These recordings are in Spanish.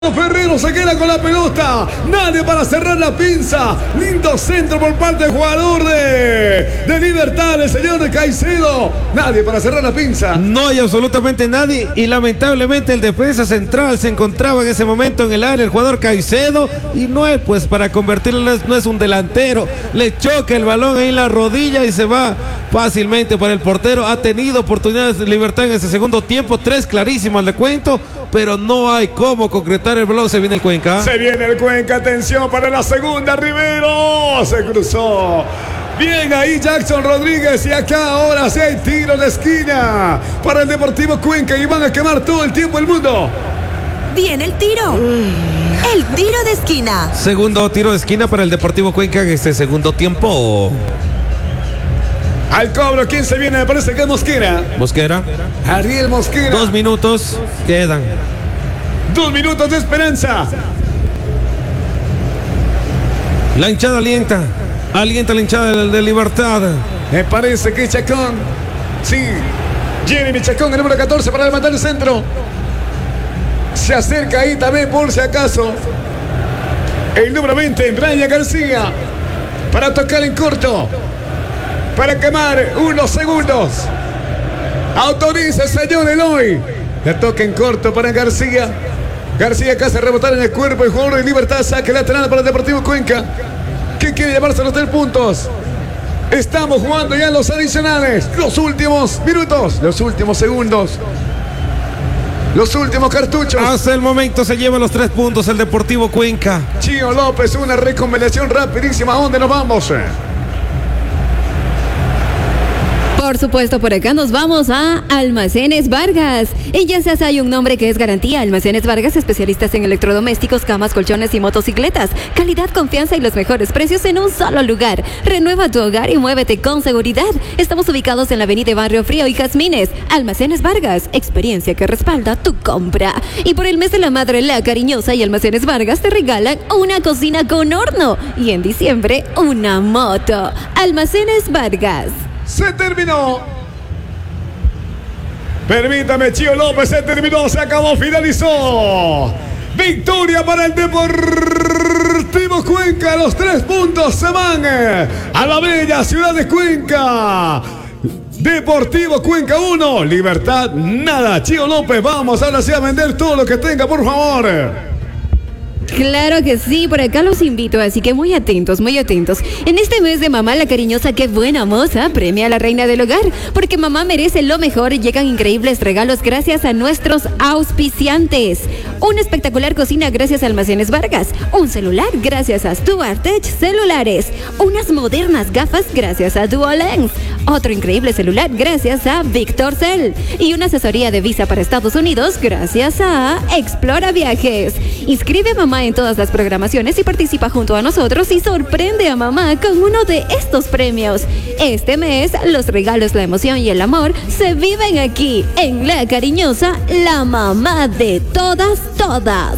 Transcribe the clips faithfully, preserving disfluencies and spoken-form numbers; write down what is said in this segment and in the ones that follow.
Ferrero se queda con la pelota. Nadie para cerrar la pinza. Lindo centro por parte del jugador de, de Libertad, el señor de Caicedo. Nadie para cerrar la pinza. No hay absolutamente nadie. Y lamentablemente el defensa central se encontraba en ese momento en el área, el jugador Caicedo. Y no es pues para convertirlo, no es un delantero. Le choca el balón ahí en la rodilla y se va fácilmente para el portero. Ha tenido oportunidades de Libertad en ese segundo tiempo. Tres clarísimas, le cuento. Pero no hay cómo concretar el balón. Se viene el Cuenca. Se viene el Cuenca. Atención para la segunda. Rivero se cruzó. Bien ahí Jackson Rodríguez. Y acá ahora sí hay tiro de esquina para el Deportivo Cuenca. Y van a quemar todo el tiempo el mundo. Viene el tiro. El tiro de esquina. Segundo tiro de esquina para el Deportivo Cuenca en este segundo tiempo. Al cobro, ¿quién se viene? Me parece que es Mosquera. Mosquera. Ariel Mosquera. Dos minutos quedan. Dos minutos de esperanza. La hinchada alienta. Alienta la hinchada de, de Libertad. Me parece que Chacón. Sí. Jeremy Chacón, el número catorce para levantar el centro. Se acerca ahí también por si acaso. El número veinte, Brian García. Para tocar en corto. Para quemar unos segundos. Autoriza el señor Eloy. Le toca en corto para García. García que hace rebotar en el cuerpo. El jugador de Libertad. Saque lateral para el Deportivo Cuenca, que quiere llevarse los tres puntos. Estamos jugando ya en los adicionales. Los últimos minutos. Los últimos segundos. Los últimos cartuchos. Hasta el momento se lleva los tres puntos el Deportivo Cuenca. Chío López, una recombinación rapidísima. ¿A dónde nos vamos? Por supuesto, por acá nos vamos a Almacenes Vargas. Y ya se hay un nombre que es garantía. Almacenes Vargas, especialistas en electrodomésticos, camas, colchones y motocicletas. Calidad, confianza y los mejores precios en un solo lugar. Renueva tu hogar y muévete con seguridad. Estamos ubicados en la avenida Barrio Frío y Jazmines. Almacenes Vargas, experiencia que respalda tu compra. Y por el mes de la madre, La Cariñosa y Almacenes Vargas te regalan una cocina con horno. Y en diciembre, una moto. Almacenes Vargas. Se terminó. Permítame, Chío López, se terminó, se acabó, finalizó. Victoria para el Deportivo Cuenca. Los tres puntos se van a la bella ciudad de Cuenca. Deportivo Cuenca uno, Libertad nada. Chío López, vamos ahora sí a vender todo lo que tenga, por favor. Claro que sí, por acá los invito, así que muy atentos, muy atentos. En este mes de Mamá La Cariñosa, qué buena moza, premia a la reina del hogar, porque mamá merece lo mejor y llegan increíbles regalos gracias a nuestros auspiciantes. Una espectacular cocina gracias a Almacenes Vargas, un celular gracias a Stuart Tech Celulares, unas modernas gafas gracias a Duolens, otro increíble celular gracias a Víctor Cell y una asesoría de visa para Estados Unidos gracias a Explora Viajes. Inscribe a mamá en todas las programaciones y participa junto a nosotros y sorprende a mamá con uno de estos premios. Este mes, los regalos, la emoción y el amor se viven aquí, en La Cariñosa, la mamá de todas, todas.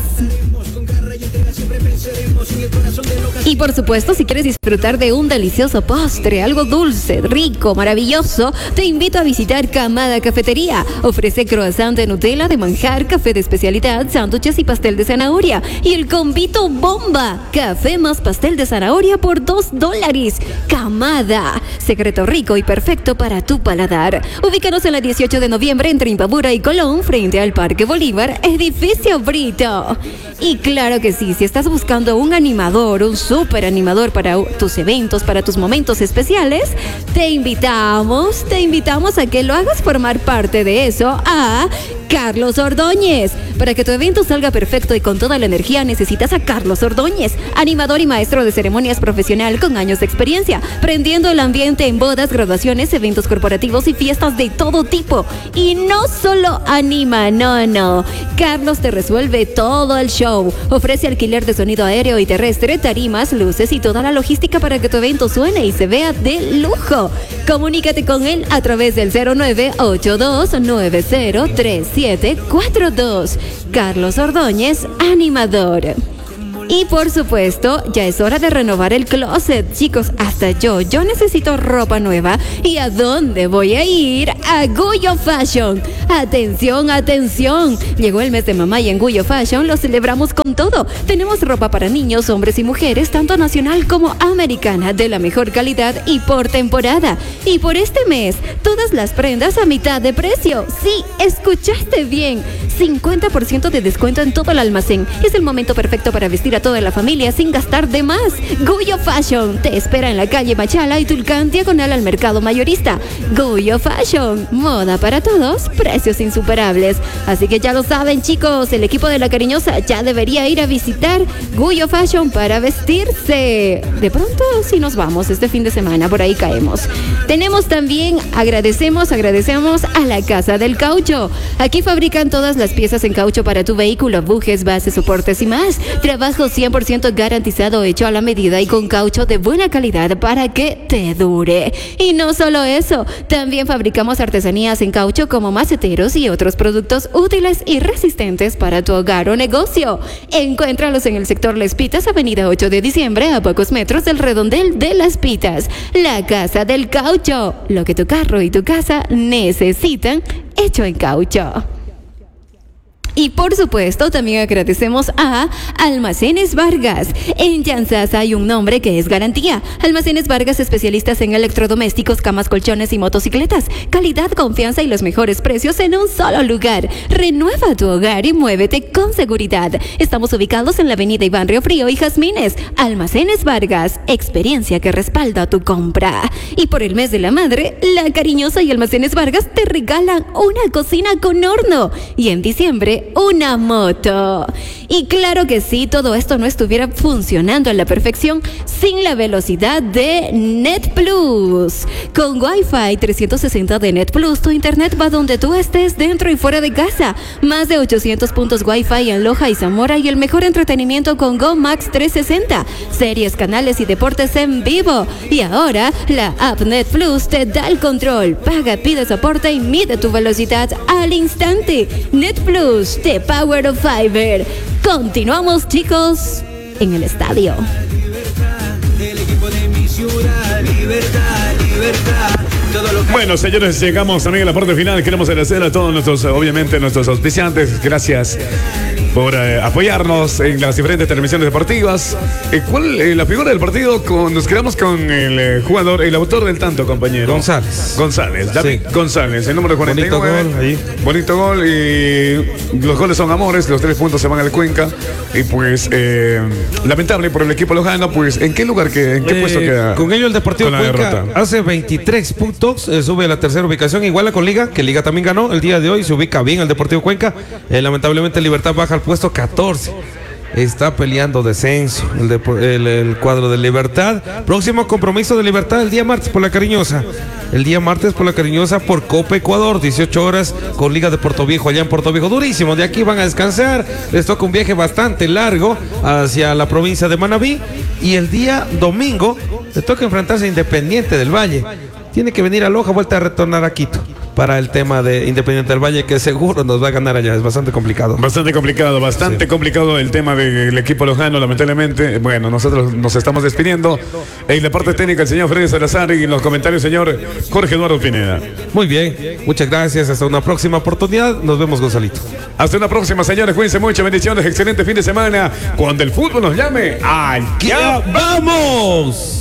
Y por supuesto, si quieres disfrutar de un delicioso postre, algo dulce, rico, maravilloso, te invito a visitar Camada Cafetería. Ofrece croissant de Nutella, de manjar, café de especialidad, sándwiches y pastel de zanahoria. Y el combito bomba, café más pastel de zanahoria por dos dólares. Camada, secreto rico y perfecto para tu paladar. Ubícanos en la dieciocho de noviembre entre Imbabura y Colón, frente al Parque Bolívar, edificio Brito. Y claro que sí, si estás buscando un animador, un super animador para tus eventos, para tus momentos especiales, te invitamos, te invitamos a que lo hagas formar parte de eso a Carlos Ordóñez. Para que tu evento salga perfecto y con toda la energía, necesitas a Carlos Ordóñez, animador y maestro de ceremonias profesional con años de experiencia, prendiendo el ambiente en bodas, graduaciones, eventos corporativos y fiestas de todo tipo. Y no solo anima, no, no. Carlos te resuelve todo el show. Ofrece alquiler de sonido aéreo y terrestre, tarimas, luces y toda la logística para que tu evento suene y se vea de lujo. Comunícate con él a través del cero nueve ocho dos nueve cero tres siete cuatro dos. Carlos Ordóñez, animador. Y por supuesto, ya es hora de renovar el closet, chicos, hasta hasta yo. Yo necesito ropa nueva. ¿Y a dónde voy a ir? A Guyo Fashion. Atención, atención. Llegó el mes de mamá y en Guyo Fashion lo celebramos con todo. Tenemos ropa para niños, hombres y mujeres, tanto nacional como americana, de la mejor calidad y por temporada. Y por este mes, todas las prendas a mitad de precio. Sí, escuchaste bien. cincuenta por ciento de descuento en todo el almacén. Es el momento perfecto para vestir a toda la familia sin gastar de más. Guyo Fashion te espera en la calle Machala y Tulcán, diagonal al mercado mayorista. Guyo Fashion, moda para todos, precios insuperables. Así que ya lo saben, chicos, el equipo de La Cariñosa ya debería ir a visitar Guyo Fashion para vestirse. De pronto, si nos vamos este fin de semana, por ahí caemos. Tenemos también, agradecemos, agradecemos a la Casa del Caucho. Aquí fabrican todas las piezas en caucho para tu vehículo, bujes, bases, soportes y más. Trabajo cien por ciento garantizado, hecho a la medida y con caucho de buena calidad para que te dure. Y no solo eso, también fabricamos artesanías en caucho como maceteros y otros productos útiles y resistentes para tu hogar o negocio. Encuéntralos en el sector Las Pitas, avenida ocho de diciembre, a pocos metros del redondel de Las Pitas. La Casa del Caucho, lo que tu carro y tu casa necesitan, hecho en caucho. Y por supuesto, también agradecemos a Almacenes Vargas. En Llanzas hay un nombre que es garantía. Almacenes Vargas, especialistas en electrodomésticos, camas, colchones y motocicletas. Calidad, confianza y los mejores precios en un solo lugar. Renueva tu hogar y muévete con seguridad. Estamos ubicados en la avenida Iván Río Frío y Jazmines. Almacenes Vargas, experiencia que respalda tu compra. Y por el mes de la madre, La Cariñosa y Almacenes Vargas te regalan una cocina con horno. Y en diciembre, una moto. Y claro que sí, todo esto no estuviera funcionando a la perfección sin la velocidad de NetPlus. Con Wi-Fi trescientos sesenta de NetPlus, tu internet va donde tú estés, dentro y fuera de casa. Más de ochocientos puntos Wi-Fi en Loja y Zamora y el mejor entretenimiento con Go Max trescientos sesenta. Series, canales y deportes en vivo. Y ahora, la app NetPlus te da el control. Paga, pide soporte y mide tu velocidad al instante. NetPlus, the power of fiber. Continuamos, chicos, en el estadio. El equipo de mi ciudad, libertad, libertad. Bueno, señores, llegamos también a la parte final. Queremos agradecer a todos nuestros, obviamente, nuestros auspiciantes. Gracias por eh, apoyarnos en las diferentes transmisiones deportivas. Eh, ¿Cuál eh, la figura del partido? Con, nos quedamos con el eh, jugador, el autor del tanto, compañero. González. González, David Sí. González, el número cuarenta y nueve. Bonito gol ahí. Bonito gol y los goles son amores, los tres puntos se van al Cuenca. Y pues, eh, lamentable por el equipo lojano, pues, ¿en qué lugar, que, en qué Eh, puesto queda? Con ello el Deportivo con la Cuenca derrota? hace veintitrés puntos, eh, sube a la tercera ubicación, iguala con Liga, que Liga también ganó el día de hoy, se ubica bien el Deportivo Cuenca. Eh, lamentablemente Libertad baja al puesto catorce. Está peleando descenso el, depo- el, el cuadro de Libertad. Próximo compromiso de Libertad el día martes por La Cariñosa. El día martes por La Cariñosa por Copa Ecuador, dieciocho horas con Liga de Puerto Viejo, allá en Puerto Viejo. Durísimo, de aquí van a descansar. Les toca un viaje bastante largo hacia la provincia de Manabí. Y el día domingo les toca enfrentarse a Independiente del Valle. Tiene que venir a Loja, vuelta a retornar a Quito para el tema de Independiente del Valle, que seguro nos va a ganar allá. Es bastante complicado. Bastante complicado, bastante Sí. complicado el tema del equipo lojano, lamentablemente. Bueno, nosotros nos estamos despidiendo. En la parte técnica, el señor Freddy Salazar, y en los comentarios, señor Jorge Eduardo Pineda. Muy bien, muchas gracias. Hasta una próxima oportunidad. Nos vemos, Gonzalito. Hasta una próxima, señores. Cuídense mucho, bendiciones, excelente fin de semana. Cuando el fútbol nos llame, ¡allá ¡Ya vamos!